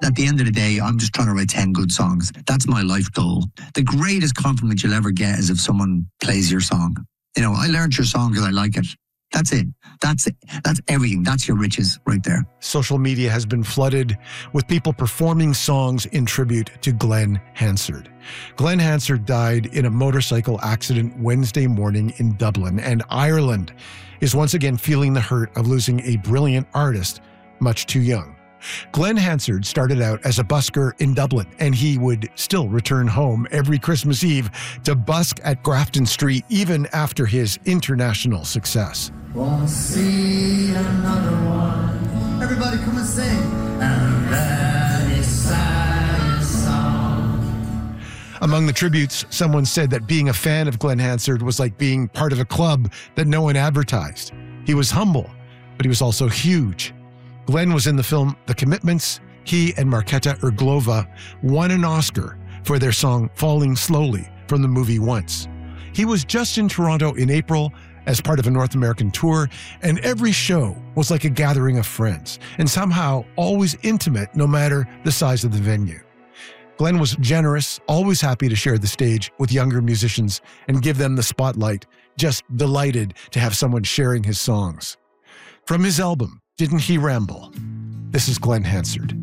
At the end of the day, I'm just trying to write 10 good songs. That's my life goal. The greatest compliment you'll ever get is if someone plays your song. You know, I learned your song because I like it. That's it. That's it. That's everything. That's your riches right there. Social media has been flooded with people performing songs in tribute to Glen Hansard. Glen Hansard died in a motorcycle accident Wednesday morning in Dublin, and Ireland is once again feeling the hurt of losing a brilliant artist much too young. Glen Hansard started out as a busker in Dublin, and he would still return home every Christmas Eve to busk at Grafton Street even after his international success. Wanna see another one. Everybody come and sing. And that is sad song. Among the tributes, someone said that being a fan of Glen Hansard was like being part of a club that no one advertised. He was humble, but he was also huge. Glen was in the film The Commitments. He and Marketa Irglova won an Oscar for their song Falling Slowly from the movie Once. He was just in Toronto in April as part of a North American tour, and every show was like a gathering of friends, and somehow always intimate no matter the size of the venue. Glen was generous, always happy to share the stage with younger musicians and give them the spotlight, just delighted to have someone sharing his songs. From his album, Didn't He Ramble? This is Glen Hansard.